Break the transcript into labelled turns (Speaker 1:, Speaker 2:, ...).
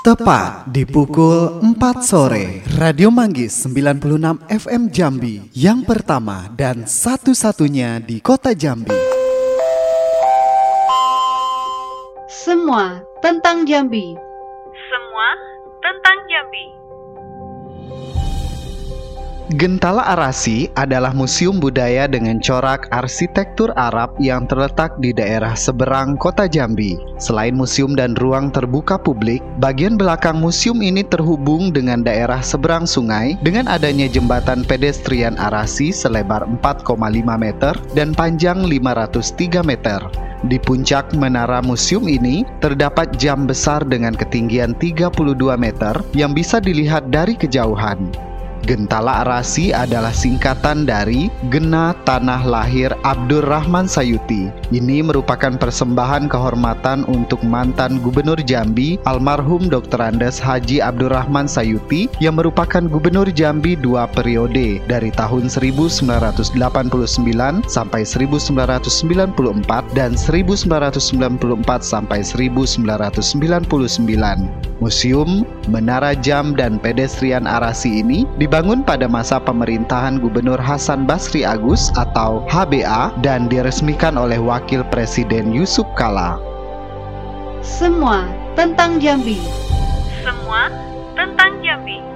Speaker 1: Tepat di pukul 4 sore, Radio Manggis 96 FM Jambi, yang pertama dan satu-satunya di kota Jambi.
Speaker 2: Semua tentang Jambi.
Speaker 3: Semua tentang Jambi.
Speaker 1: Gentala Arasi adalah museum budaya dengan corak arsitektur Arab yang terletak di daerah seberang kota Jambi. Selain museum dan ruang terbuka publik, bagian belakang museum ini terhubung dengan daerah seberang sungai dengan adanya jembatan pedestrian Arasi selebar 4,5 meter dan panjang 503 meter. Di puncak menara museum ini terdapat jam besar dengan ketinggian 32 meter yang bisa dilihat dari kejauhan. Gentala Arasi adalah singkatan dari Gena Tanah Lahir Abdurrahman Sayuti. Ini merupakan persembahan kehormatan untuk mantan Gubernur Jambi almarhum Dr. Andes Haji Abdurrahman Sayuti yang merupakan Gubernur Jambi 2 periode dari tahun 1989 sampai 1994 dan 1994 sampai 1999. Museum, Menara Jam dan Pedestrian Arasi ini dibangun pada masa pemerintahan Gubernur Hasan Basri Agus atau HBA dan diresmikan oleh Wakil Presiden Yusuf Kala.
Speaker 2: Semua tentang Jambi.
Speaker 3: Semua tentang Jambi.